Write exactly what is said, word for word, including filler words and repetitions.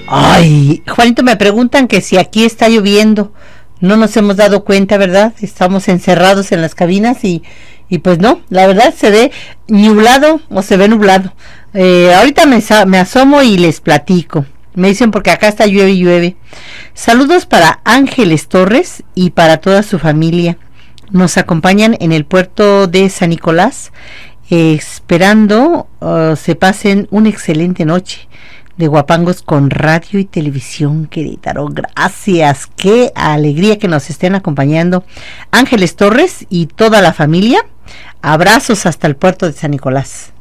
Ay, Juanito, me preguntan que si aquí está lloviendo. No nos hemos dado cuenta, ¿verdad? Estamos encerrados en las cabinas y, y pues no, la verdad se ve nublado o se ve nublado. Eh, ahorita me, me asomo y les platico. Me dicen porque acá está llueve y llueve. Saludos para Ángeles Torres y para toda su familia. Nos acompañan en el puerto de San Nicolás, eh, esperando uh, se pasen una excelente noche de guapangos con radio y televisión Querétaro. Gracias, qué alegría que nos estén acompañando Ángeles Torres y toda la familia. Abrazos hasta el puerto de San Nicolás.